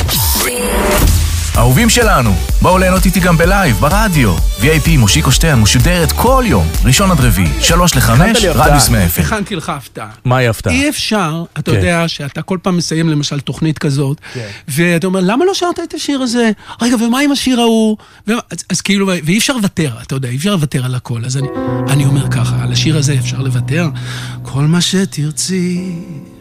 אהובים שלנו, בואו ליהנות איתי גם בלייב, ברדיו. VIP מושיקו שטרן משודרת כל יום, ראשון עד רביעי, 3-5, רדיוס מאפל. הכנתי לך הפתעה. מהי הפתעה? אי אפשר, אתה יודע שאתה כל פעם מסיים למשל תוכנית כזאת, ואתה אומר, למה לא שרת את השיר הזה? רגע, ומה עם השיר ההוא? אז כאילו, ואי אפשר לוותר, אתה יודע, אי אפשר לוותר על הכל. אז אני אומר ככה, על השיר הזה אפשר לוותר. כל מה שתרצי